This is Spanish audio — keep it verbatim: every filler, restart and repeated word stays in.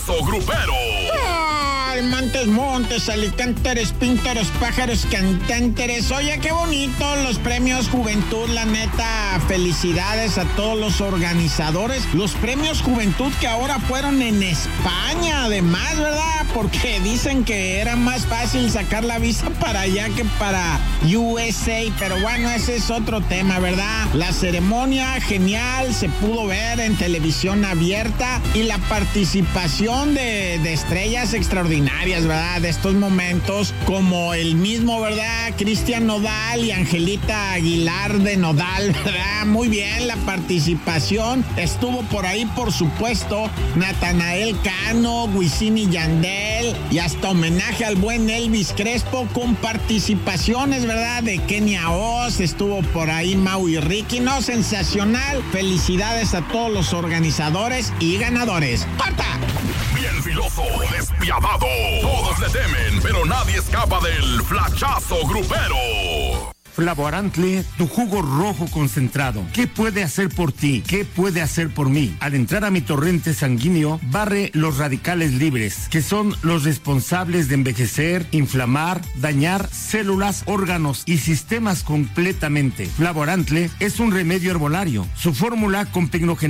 Grupero. Ay, Montes, Montes, Alicantes, Píntaros, Pájaros, Cantanteres. Oye, qué bonito los premios Juventud, la neta. Felicidades a todos los organizadores. Los premios Juventud que ahora fueron en España, además, ¿verdad? Porque dicen que era más fácil sacar la visa para allá que para U S A. Pero bueno, ese es otro tema, ¿verdad? La ceremonia, genial, se pudo ver en televisión abierta. Y la participación de, de estrellas extraordinarias, ¿verdad? De estos momentos, como el mismo, ¿verdad? Cristian Nodal y Angelita Aguilar de Nodal, ¿verdad? Muy bien la participación. Estuvo por ahí, por supuesto, Natanael Cano, Wisin y Yandel, y hasta homenaje al buen Elvis Crespo con participaciones, ¿verdad? De Kenia Oz, estuvo por ahí Mau y Ricky. No, sensacional. Felicidades a todos los organizadores y ganadores. ¡Corta! Bien filoso, despiadado. Todos le temen, pero nadie escapa del flachazo grupero. Flavorantle, tu jugo rojo concentrado. ¿Qué puede hacer por ti? ¿Qué puede hacer por mí? Al entrar a mi torrente sanguíneo, barre los radicales libres, que son los responsables de envejecer, inflamar, dañar células, órganos y sistemas completamente. Flavorantle es un remedio herbolario. Su fórmula con pignogen